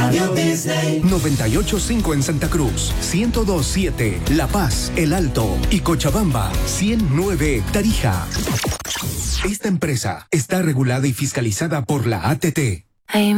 Radio Disney. 98.5 en Santa Cruz, 102.7 La Paz, El Alto y Cochabamba, 100.9 Tarija. Esta empresa está regulada y fiscalizada por la ATT.